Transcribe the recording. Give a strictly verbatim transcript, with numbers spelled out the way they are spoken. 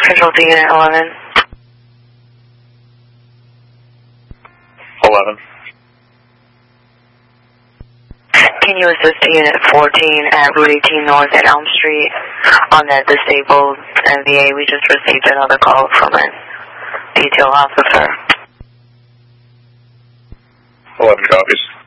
Control to Unit eleven. eleven. Can you assist to Unit fourteen at Route eighteen North at Elm Street on that disabled N V A? We just received another call from a detail officer. eleven copies.